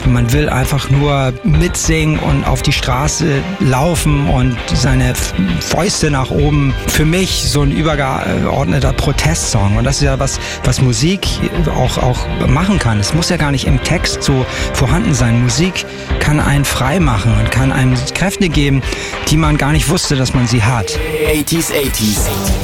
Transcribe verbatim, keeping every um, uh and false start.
Man will einfach nur mitsingen und auf die Straße laufen und seine Fäuste nach oben. Für mich so ein übergeordneter Protestsong. Und das ist ja was, was Musik auch, auch machen kann. Es muss ja gar nicht im Text so vorhanden sein. Musik kann einen frei machen und kann einem Kräfte geben, die man gar nicht wusste, dass man sie hat. achtziger, achtziger